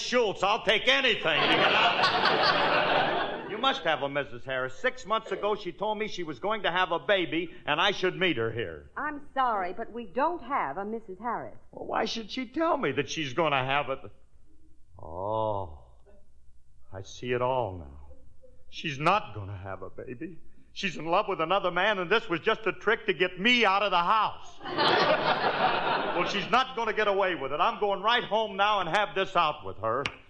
Schultz. I'll take anything to get out. You must have a Mrs. Harris. 6 months ago, she told me she was going to have a baby, and I should meet her here. I'm sorry, but we don't have a Mrs. Harris. Well, why should she tell me that she's going to have it? Oh, I see it all now. She's not going to have a baby. She's in love with another man, and this was just a trick to get me out of the house. Well, she's not going to get away with it. I'm going right home now and have this out with her.